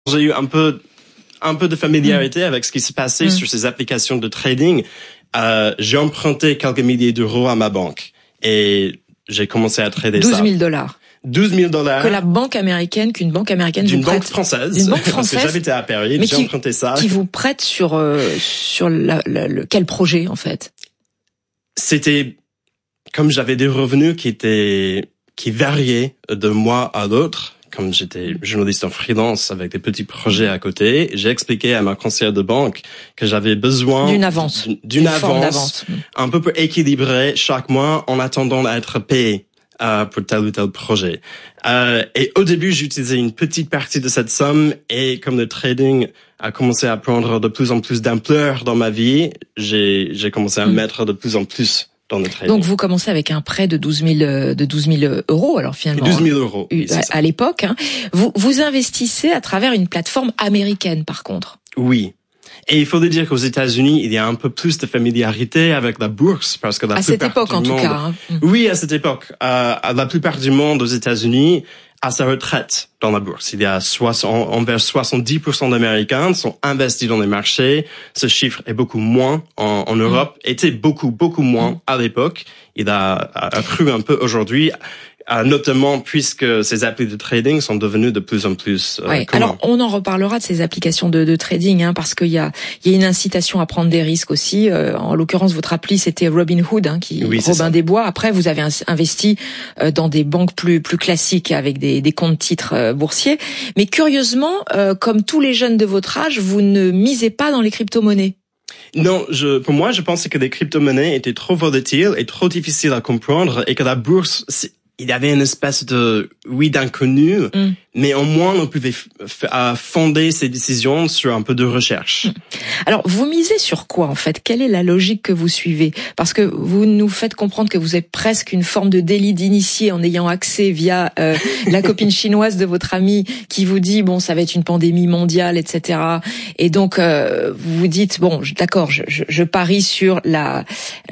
j'ai eu un peu de familiarité avec ce qui se passait sur ces applications de trading, j'ai emprunté quelques milliers d'euros à ma banque et j'ai commencé à trader 12 000 $12 000 qu'une banque américaine d'une vous prête. banque française. D'une banque Parce française. que j'habitais à Paris, j'ai emprunté ça. Qui vous prête sur quel projet, en fait? C'était, comme j'avais des revenus qui variaient de mois à l'autre, comme j'étais journaliste en freelance avec des petits projets à côté, j'ai expliqué à ma conseillère de banque que j'avais besoin d'une avance un peu pour équilibrer chaque mois en attendant d'être payé pour tel ou tel projet. Et au début, j'utilisais une petite partie de cette somme et comme le trading a commencé à prendre de plus en plus d'ampleur dans ma vie, j'ai commencé à mettre de plus en plus dans le trading. Donc vous commencez avec un prêt de 12 000 euros, alors finalement. 12 000 euros. Oui, à l'époque, hein. Vous investissez à travers une plateforme américaine, par contre. Oui. Et il faut dire qu'aux États-Unis, il y a un peu plus de familiarité avec la bourse parce que à cette époque, en tout cas. Hein. Oui, à cette époque, la plupart du monde aux États-Unis a sa retraite dans la bourse. Il y a envers 70% d'Américains sont investis dans les marchés. Ce chiffre est beaucoup moins en Europe, était beaucoup moins à l'époque. Il a cru un peu aujourd'hui. Notamment puisque ces applis de trading sont devenues de plus en plus communs. Alors on en reparlera de ces applications de trading, hein, parce qu'il y a une incitation à prendre des risques aussi. En l'occurrence, votre appli c'était Robinhood, hein, Robin des Bois. Après, vous avez investi dans des banques plus classiques avec des comptes titres boursiers. Mais curieusement, comme tous les jeunes de votre âge, vous ne misez pas dans les crypto-monnaies. Non, pour moi, je pensais que les crypto-monnaies étaient trop volatiles et trop difficiles à comprendre et que la bourse, il y avait une espèce d'inconnu, mais au moins on pouvait fonder ses décisions sur un peu de recherche. Alors, vous misez sur quoi, en fait? Quelle est la logique que vous suivez? Parce que vous nous faites comprendre que vous êtes presque une forme de délit d'initié en ayant accès via la copine chinoise de votre ami qui vous dit, bon, ça va être une pandémie mondiale, etc. Et donc, vous vous dites, bon, d'accord, je parie sur la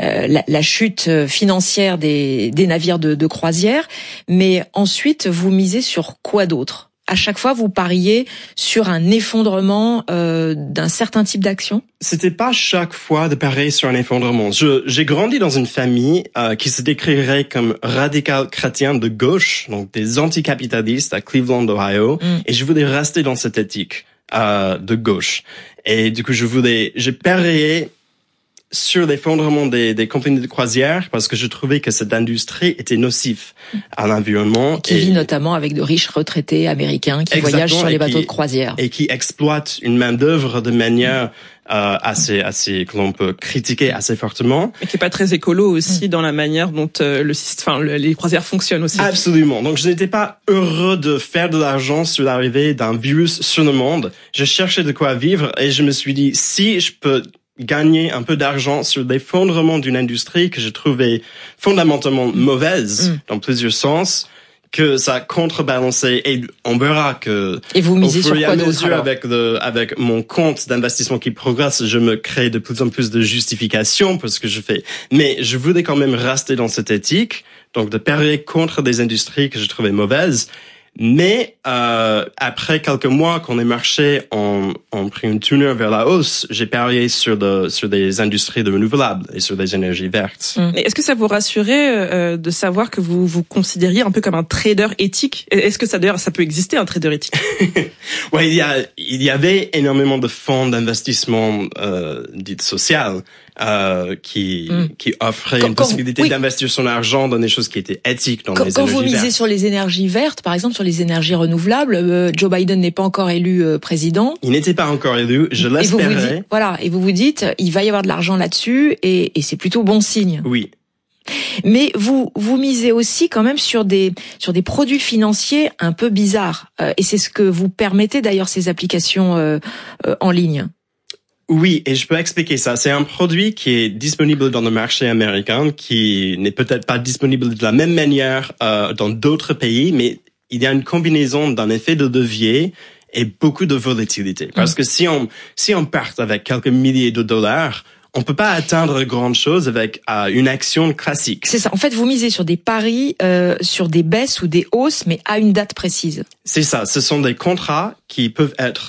chute financière des navires de croisière, mais ensuite, vous misez sur quoi d'autre? À chaque fois, vous pariez sur un effondrement d'un certain type d'action? C'était pas chaque fois de parier sur un effondrement. J'ai grandi dans une famille qui se décrirait comme radical chrétien de gauche, donc des anticapitalistes à Cleveland, Ohio, et je voulais rester dans cette éthique de gauche. Et du coup, j'ai parié sur l'effondrement des compagnies de croisière parce que je trouvais que cette industrie était nocive à l'environnement. Qui vit notamment avec de riches retraités américains qui voyagent sur les bateaux de croisière. Et qui exploitent une main-d'œuvre de manière assez que l'on peut critiquer assez fortement. Et qui est pas très écolo aussi dans la manière dont les croisières fonctionnent aussi. Absolument. Donc je n'étais pas heureux de faire de l'argent sur l'arrivée d'un virus sur le monde. Je cherchais de quoi vivre et je me suis dit, si je peux gagner un peu d'argent sur l'effondrement d'une industrie que je trouvais fondamentalement mauvaise dans plusieurs sens, que ça contrebalançait, et on verra que et vous misez sur quoi d'autre avec mon compte d'investissement qui progresse, je me crée de plus en plus de justifications pour ce que je fais. Mais je voulais quand même rester dans cette éthique, donc de parier contre des industries que je trouvais mauvaises. Mais après quelques mois, quand les marchés ont pris une tournure vers la hausse, j'ai parié sur des industries de renouvelables et sur des énergies vertes. Et est-ce que ça vous rassurait de savoir que vous vous considériez un peu comme un trader éthique? Est-ce que ça d'ailleurs ça peut exister un trader éthique? Ouais, il y avait énormément de fonds d'investissement dites sociales qui offraient une possibilité d'investir son argent dans des choses qui étaient éthiques dans les énergies vertes. Quand vous misez sur les énergies vertes, par exemple sur les énergies renouvelables, Joe Biden n'est pas encore élu président. Il n'était pas encore élu, je l'espérais. Et vous vous dites, il va y avoir de l'argent là-dessus et c'est plutôt bon signe. Oui. Mais vous misez aussi quand même sur des produits financiers un peu bizarres. Et c'est ce que vous permettez d'ailleurs ces applications en ligne. Oui, et je peux expliquer ça. C'est un produit qui est disponible dans le marché américain, qui n'est peut-être pas disponible de la même manière dans d'autres pays, mais il y a une combinaison d'un effet de levier et beaucoup de volatilité. Parce que si on part avec quelques milliers de dollars, on peut pas atteindre grande chose avec une action classique. C'est ça. En fait, vous misez sur des paris, sur des baisses ou des hausses, mais à une date précise. C'est ça. Ce sont des contrats qui peuvent être